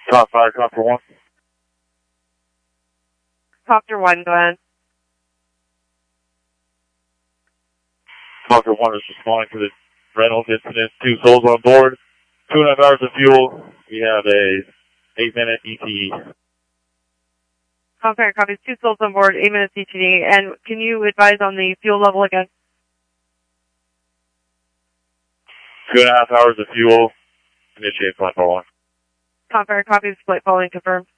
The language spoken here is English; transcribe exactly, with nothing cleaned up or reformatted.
Top fire, copter one. Copter one, go ahead. Copter one is responding to the Reynolds incident. Two souls on board. Two and a half hours of fuel. We have a eight minute E T E. Compare copies. Two souls on board, eight minutes E T E. And can you advise on the fuel level again? Two and a half hours of fuel. Initiate flight four one. Compare copies. Flight following confirmed.